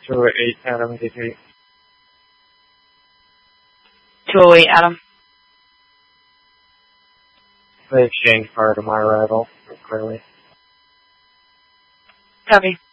208 Adam, DP. 208 Adam. They exchanged prior to my arrival, clearly. Copy.